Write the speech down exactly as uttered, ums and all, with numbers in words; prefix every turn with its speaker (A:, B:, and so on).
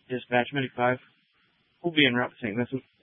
A: Dispatch, Medic five. We'll be en route to Saint Vincent.